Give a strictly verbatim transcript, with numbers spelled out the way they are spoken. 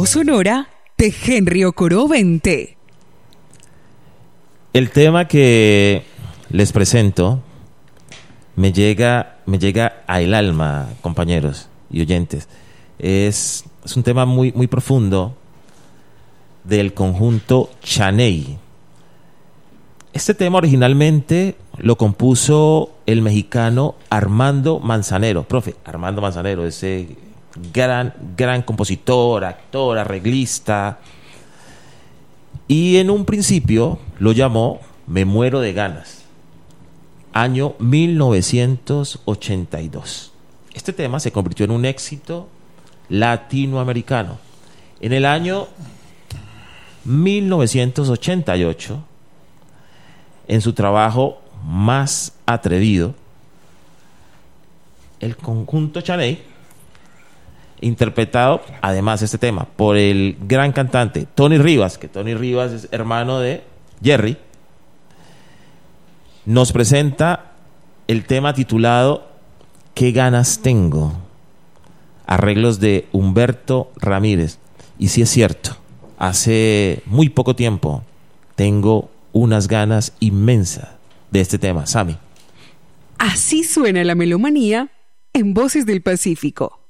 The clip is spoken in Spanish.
voz sonora de Henry Ocoro veinte. El tema que les presento me llega, me llega al alma, compañeros y oyentes. Es, es un tema muy, muy profundo del conjunto Chaney. Este tema originalmente lo compuso el mexicano Armando Manzanero. Profe, Armando Manzanero, ese gran, gran compositor, actor, arreglista. Y en un principio lo llamó Me muero de ganas. Año mil novecientos ochenta y dos. Este tema se convirtió en un éxito latinoamericano. En el año mil novecientos ochenta y ocho, en su trabajo más atrevido, el conjunto Chaney, interpretado además este tema por el gran cantante Tony Rivas, que Tony Rivas es hermano de Jerry, nos presenta el tema titulado ¿Qué ganas tengo? Arreglos de Humberto Ramírez. Y sí es cierto, hace muy poco tiempo tengo unas ganas inmensas de este tema. Sammy. Así suena la melomanía en Voces del Pacífico.